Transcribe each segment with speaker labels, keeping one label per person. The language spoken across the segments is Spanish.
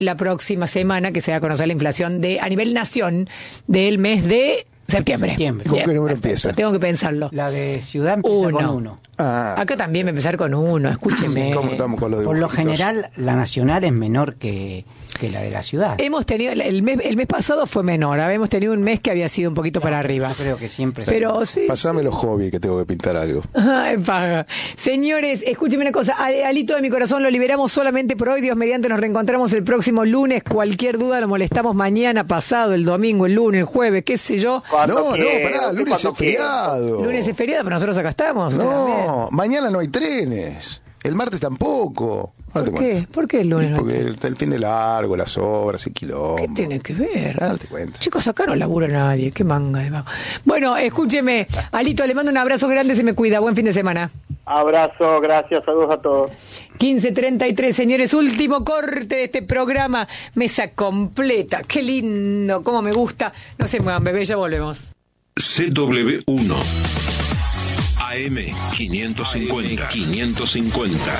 Speaker 1: la próxima semana, que se va a conocer la inflación a nivel nación del mes de septiembre.
Speaker 2: ¿Con qué número empieza?
Speaker 1: Tengo que pensarlo.
Speaker 2: La de ciudad empieza con 1.
Speaker 1: Acá también va a empezar con 1, escúcheme.
Speaker 3: ¿Cómo estamos con los
Speaker 2: Por lo
Speaker 3: dibujitos?
Speaker 2: general, la nacional es menor que la de la ciudad.
Speaker 1: Hemos tenido, el mes pasado fue menor, habíamos tenido un mes que había sido un poquito para arriba.
Speaker 2: Yo creo que siempre.
Speaker 1: Pero sí.
Speaker 3: Pasame los hobbies que tengo que pintar algo.
Speaker 1: Ay, paga. Señores, escúcheme una cosa. Alito de mi corazón, lo liberamos solamente por hoy. Dios mediante, nos reencontramos el próximo lunes. Cualquier duda lo molestamos mañana, pasado, el domingo, el lunes, el jueves, qué sé yo.
Speaker 3: No, pará, lunes es feriado.
Speaker 1: Lunes es feriado, pero nosotros acá estamos.
Speaker 3: No, mañana no hay trenes. El martes tampoco.
Speaker 1: ¿Por qué? ¿Por qué el lunes?
Speaker 3: Porque está el fin de largo, las obras, el quilombo.
Speaker 1: ¿Qué tiene que ver?
Speaker 3: Date cuenta.
Speaker 1: Chicos, acá no labura nadie. Qué manga de vago. Bueno, escúcheme. Alito, le mando un abrazo grande, se me cuida. Buen fin de semana.
Speaker 4: Abrazo, gracias, saludos a todos.
Speaker 1: 15:33, señores, último corte de este programa. Mesa completa. Qué lindo, cómo me gusta. No se muevan, bebé, ya volvemos.
Speaker 5: CW1 AM 550.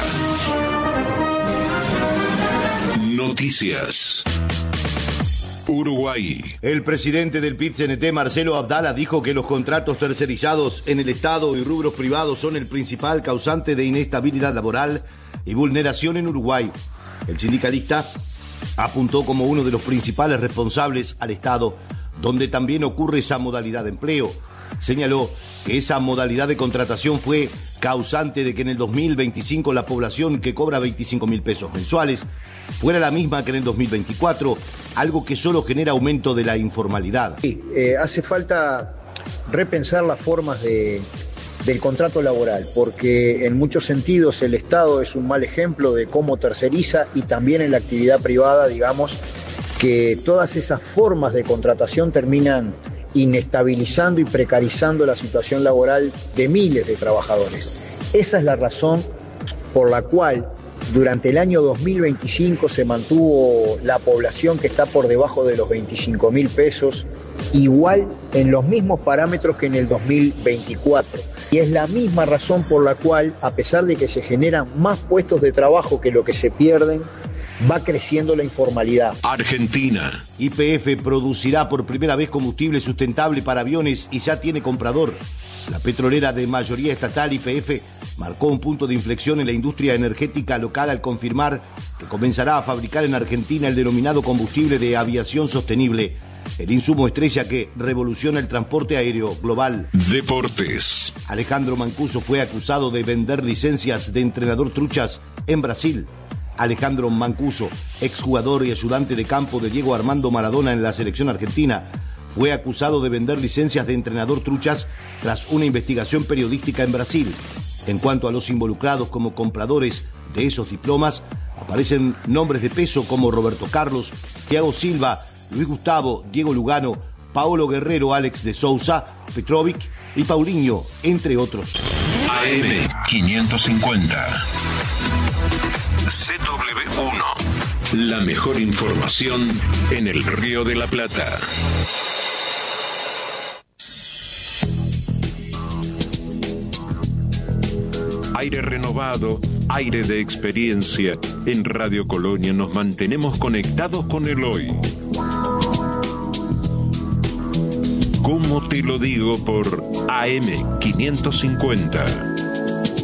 Speaker 5: Noticias. Uruguay.
Speaker 6: El presidente del PIT-CNT, Marcelo Abdala, dijo que los contratos tercerizados en el Estado y rubros privados son el principal causante de inestabilidad laboral y vulneración en Uruguay. El sindicalista apuntó como uno de los principales responsables al Estado, donde también ocurre esa modalidad de empleo. Señaló que esa modalidad de contratación fue causante de que en el 2025 la población que cobra 25.000 pesos mensuales fuera la misma que en el 2024, algo que solo genera aumento de la informalidad.
Speaker 7: Sí, hace falta repensar las formas del contrato laboral, porque en muchos sentidos el Estado es un mal ejemplo de cómo terceriza, y también en la actividad privada, digamos, que todas esas formas de contratación terminan inestabilizando y precarizando la situación laboral de miles de trabajadores. Esa es la razón por la cual durante el año 2025 se mantuvo la población que está por debajo de los 25.000 pesos, igual en los mismos parámetros que en el 2024. Y es la misma razón por la cual, a pesar de que se generan más puestos de trabajo que lo que se pierden, va creciendo la informalidad.
Speaker 5: Argentina.
Speaker 6: YPF producirá por primera vez combustible sustentable para aviones y ya tiene comprador. La petrolera de mayoría estatal YPF marcó un punto de inflexión en la industria energética local al confirmar que comenzará a fabricar en Argentina el denominado combustible de aviación sostenible, el insumo estrella que revoluciona el transporte aéreo global.
Speaker 5: Deportes.
Speaker 6: Alejandro Mancuso fue acusado de vender licencias de entrenador truchas en Brasil. Alejandro Mancuso, exjugador y ayudante de campo de Diego Armando Maradona en la selección argentina, fue acusado de vender licencias de entrenador truchas tras una investigación periodística en Brasil. En cuanto a los involucrados como compradores de esos diplomas, aparecen nombres de peso como Roberto Carlos, Thiago Silva, Luis Gustavo, Diego Lugano, Paolo Guerrero, Alex de Sousa, Petrovic y Paulinho, entre otros.
Speaker 5: AM 550. CW1. La mejor información en el Río de la Plata. Aire renovado, aire de experiencia. En Radio Colonia nos mantenemos conectados con el hoy. ¿Cómo te lo digo? Por AM 550.